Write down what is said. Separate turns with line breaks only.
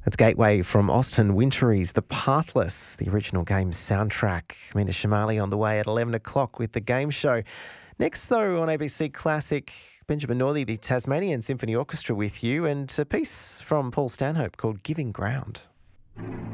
That's Gateway from Austin Wintory's The Pathless, the original game soundtrack. Mina Shamali on the way at 11 o'clock with the game show. Next, though, on ABC Classic, Benjamin Northey, the Tasmanian Symphony Orchestra with you, and a piece from Paul Stanhope called Giving Ground.